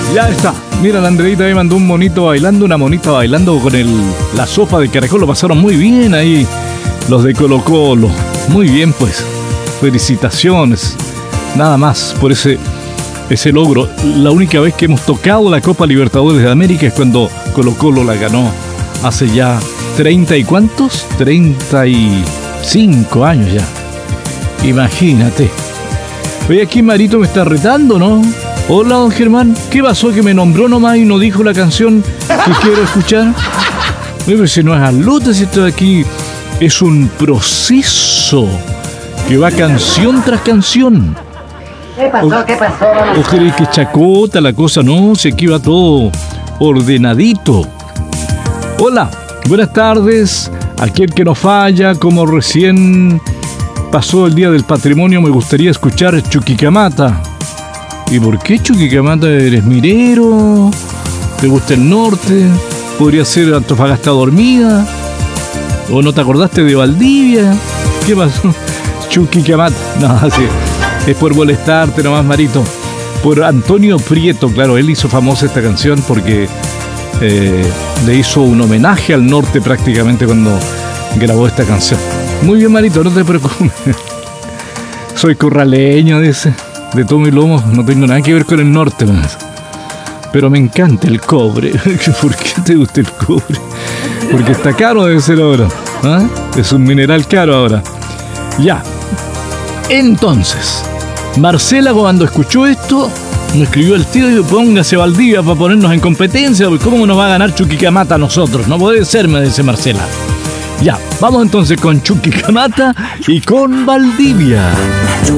Ya está. Mira, la Andreita me mandó un monito bailando, una monita bailando con la sopa de caracol. Lo pasaron muy bien ahí los de Colo Colo. Muy bien, pues. Felicitaciones. Nada más por ese logro. La única vez que hemos tocado la Copa Libertadores de América es cuando Colo Colo la ganó hace ya 30 y ¿cuántos? 35 años ya. Imagínate. Oye, aquí Marito me está retando, ¿no? Hola, don Germán. ¿Qué pasó? Que me nombró nomás y no dijo la canción que quiero escuchar. Pero si no es al lote, si esto de aquí es un proceso que va canción tras canción. ¿Qué pasó? ¿Qué pasó? ¿O crees que chacota la cosa? No, si aquí va todo ordenadito. Hola, buenas tardes. Aquel que no falla, como recién pasó el Día del Patrimonio, me gustaría escuchar Chuquicamata. ¿Y por qué Chuquicamata? ¿Eres minero? ¿Te gusta el norte? ¿Podría ser Antofagasta dormida? ¿O no te acordaste de Valdivia? ¿Qué pasó? Chuquicamata. No, sí, es por molestarte nomás, Marito. Por Antonio Prieto, claro, él hizo famosa esta canción porque le hizo un homenaje al norte prácticamente cuando grabó esta canción. Muy bien, Marito, no te preocupes. Soy corraleño, dice. De todo mi lomo, no tengo nada que ver con el norte, pero me encanta el cobre. ¿Por qué te gusta el cobre? Porque está caro, debe ser ahora. ¿Ah? Es un mineral caro ahora. Ya. Entonces, Marcela, cuando escuchó esto, me escribió el tío y dijo: póngase Valdivia para ponernos en competencia, porque ¿cómo nos va a ganar Chuquicamata a nosotros? No puede ser, me dice Marcela. Ya, vamos entonces con Chuquicamata y con Valdivia.